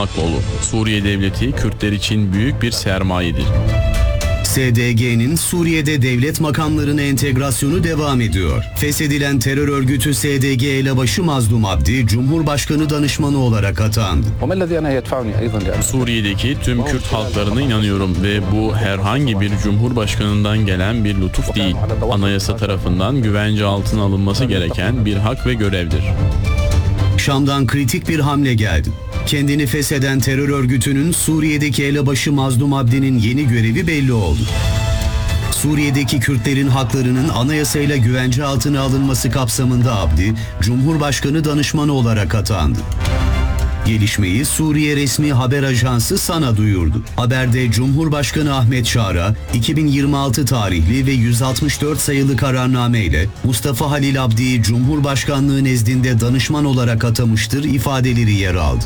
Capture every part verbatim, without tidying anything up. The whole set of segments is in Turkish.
Tokmaklıoğlu. Suriye devleti Kürtler için büyük bir sermayedir. S D G'nin Suriye'de devlet makamlarına entegrasyonu devam ediyor. Feshedilen terör örgütü S D G elebaşı Mazlum Abdi, Cumhurbaşkanı danışmanı olarak atandı. Suriye'deki tüm Kürt halklarına inanıyorum ve bu herhangi bir cumhurbaşkanından gelen bir lütuf değil. Anayasa tarafından güvence altına alınması gereken bir hak ve görevdir. Şam'dan kritik bir hamle geldi. Kendini fesheden terör örgütünün Suriye'deki elebaşı Mazlum Abdi'nin yeni görevi belli oldu. Suriye'deki Kürtlerin haklarının anayasayla güvence altına alınması kapsamında Abdi, Cumhurbaşkanı danışmanı olarak atandı. Gelişmeyi Suriye resmi haber ajansı SANA duyurdu. Haberde Cumhurbaşkanı Ahmet Şara, iki bin yirmi altı tarihli ve yüz altmış dört sayılı kararnameyle Mustafa Halil Abdi'yi Cumhurbaşkanlığı nezdinde danışman olarak atamıştır ifadeleri yer aldı.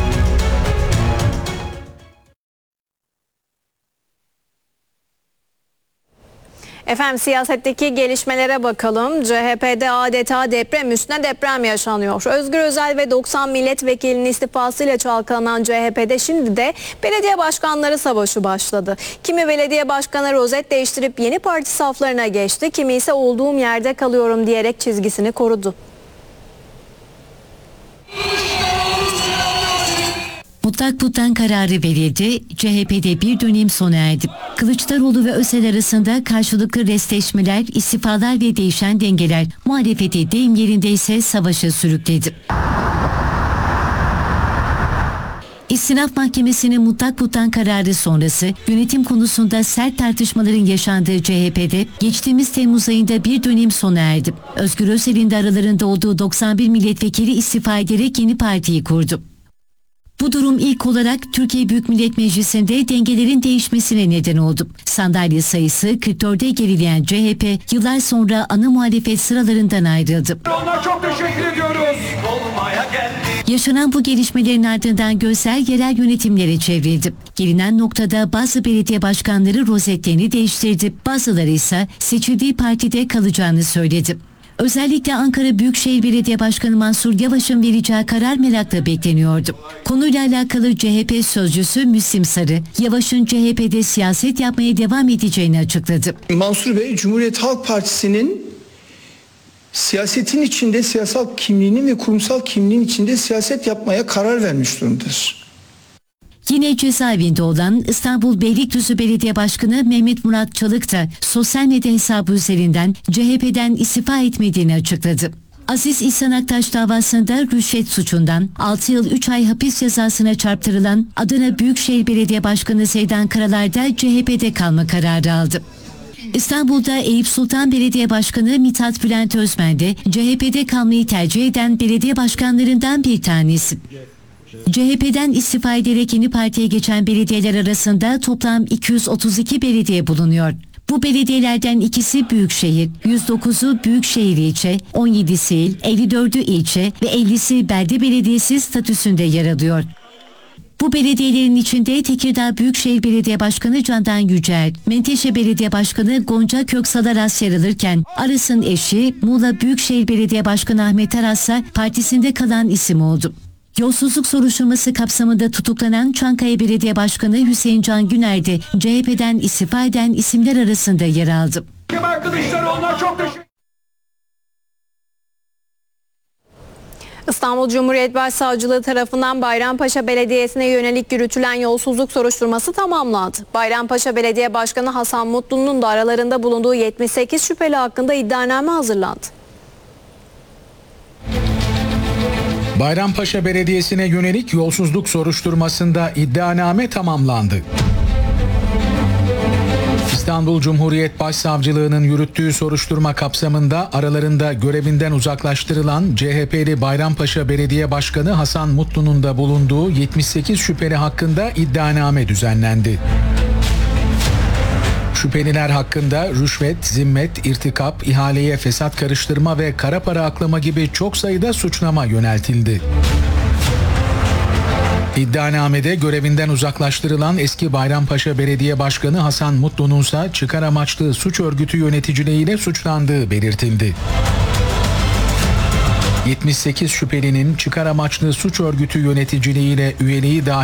Efendim siyasetteki gelişmelere bakalım. C H P'de adeta deprem üstüne deprem yaşanıyor. Özgür Özel ve doksan milletvekilinin istifasıyla çalkalanan C H P'de şimdi de belediye başkanları savaşı başladı. Kimi belediye başkanı rozet değiştirip yeni parti saflarına geçti. Kimi ise olduğum yerde kalıyorum diyerek çizgisini korudu. Mutlak puttan kararı verildi, C H P'de bir dönem sona erdi. Kılıçdaroğlu ve Özel arasında karşılıklı restleşmeler, istifalar ve değişen dengeler muhalefeti deyim yerinde ise savaşa sürükledi. İstinaf Mahkemesi'nin mutlak puttan kararı sonrası yönetim konusunda sert tartışmaların yaşandığı C H P'de geçtiğimiz Temmuz ayında bir dönem sona erdi. Özgür Özel'in de aralarında olduğu doksan bir milletvekili istifa ederek yeni partiyi kurdu. Bu durum ilk olarak Türkiye Büyük Millet Meclisi'nde dengelerin değişmesine neden oldu. Sandalye sayısı kırk dörde gerileyen C H P yıllar sonra ana muhalefet sıralarından ayrıldı. Ona çok teşekkür ediyoruz. Yaşanan bu gelişmelerin ardından gözler yerel yönetimlere çevrildi. Gelinen noktada bazı belediye başkanları rozetlerini değiştirdi. Bazıları ise seçildiği partide kalacağını söyledi. Özellikle Ankara Büyükşehir Belediye Başkanı Mansur Yavaş'ın vereceği karar merakla bekleniyordu. Konuyla alakalı C H P sözcüsü Müslim Sarı, Yavaş'ın C H P'de siyaset yapmaya devam edeceğini açıkladı. Mansur Bey, Cumhuriyet Halk Partisi'nin siyasetin içinde, siyasal kimliğinin ve kurumsal kimliğin içinde siyaset yapmaya karar vermiş durumdadır. Yine cezaevinde olan İstanbul Beylikdüzü Belediye Başkanı Mehmet Murat Çalık da sosyal medya hesabı üzerinden C H P'den istifa etmediğini açıkladı. Aziz İhsan Aktaş davasında rüşvet suçundan altı yıl üç ay hapis cezasına çarptırılan Adana Büyükşehir Belediye Başkanı Seydan Karalar da C H P'de kalma kararı aldı. İstanbul'da Eyüp Sultan Belediye Başkanı Mithat Bülent Özmen de C H P'de kalmayı tercih eden belediye başkanlarından bir tanesi. C H P'den istifa ederek yeni partiye geçen belediyeler arasında toplam iki yüz otuz iki belediye bulunuyor. Bu belediyelerden ikisi büyükşehir, yüz dokuzu büyükşehir ilçe, on yedisi il, elli dördü ilçe ve ellisi belde belediyesi statüsünde yer alıyor. Bu belediyelerin içinde Tekirdağ Büyükşehir Belediye Başkanı Candan Yücel, Menteşe Belediye Başkanı Gonca Köksal Aras yer alırken Aras'ın eşi Muğla Büyükşehir Belediye Başkanı Ahmet Aras partisinde kalan isim oldu. Yolsuzluk soruşturması kapsamında tutuklanan Çankaya Belediye Başkanı Hüseyin Can Güner de C H P'den istifa eden isimler arasında yer aldı. İstanbul Cumhuriyet Başsavcılığı tarafından Bayrampaşa Belediyesi'ne yönelik yürütülen yolsuzluk soruşturması tamamlandı. Bayrampaşa Belediye Başkanı Hasan Mutlu'nun da aralarında bulunduğu yetmiş sekiz şüpheli hakkında iddianame hazırlandı. Bayrampaşa Belediyesi'ne yönelik yolsuzluk soruşturmasında iddianame tamamlandı. İstanbul Cumhuriyet Başsavcılığı'nın yürüttüğü soruşturma kapsamında aralarında görevinden uzaklaştırılan C H P'li Bayrampaşa Belediye Başkanı Hasan Mutlu'nun da bulunduğu yetmiş sekiz şüpheli hakkında iddianame düzenlendi. Şüpheliler hakkında rüşvet, zimmet, irtikap, ihaleye fesat karıştırma ve kara para aklama gibi çok sayıda suçlama yöneltildi. İddianamede görevinden uzaklaştırılan eski Bayrampaşa Belediye Başkanı Hasan Mutlu'nun ise çıkar amaçlı suç örgütü yöneticiliğiyle suçlandığı belirtildi. yetmiş sekiz şüphelinin çıkar amaçlı suç örgütü yöneticiliğiyle üyeliği dahil